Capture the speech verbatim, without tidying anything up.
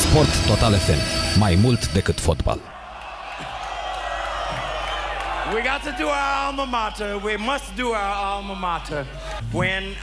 Sport Total F M. Mai mult decât fotbal. We got to do our alma mater. We must do our alma mater. When